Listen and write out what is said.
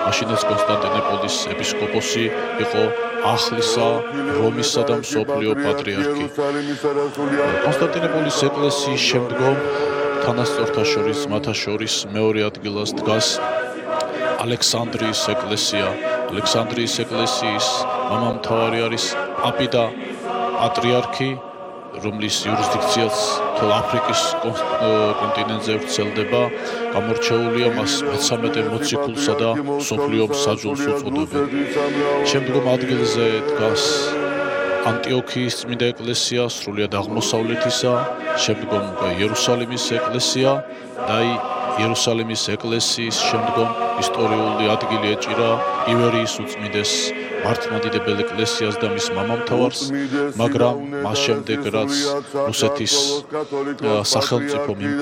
მაშინაც კონსტანტინოპოლის ეპისკოპოსი იყო აღლისა რომისა და მსოფლიო პატრიარქი. კონსტანტინოპოლის ეკლესიის შემდგომ თანასწორთა შორის მათა შორის მეორე ადგილას დგას ალექსანდრიის ეკლესია. ალექსანდრიის ეკლესიის მამამთავარი არის პაპი და პატრიარქი, რომლის იურისდიქციაც მთელ აფრიკის კონტინენტზე ვრცელდება, გამორჩეულია მას მე-13 მოციქულსა და მსოფლიო მსაჯულს უწოდებენ. შემდგომ ადგილზე დგას ანტიოქიის წმინდა ეკლესია, სრულიად აღმოსავლეთისა, შემდგომ იერუსალიმის ეკლესია და იერუსალიმის ეკლესიის შემდგომ ისტორიული ადგილი ეჭირა ივერიის უწმიდეს მართლმადიდებელ ეკლესიას და მის მამამთავარს, მაგრამ მას შემდეგ რაც რუსეთის სახელმწიფო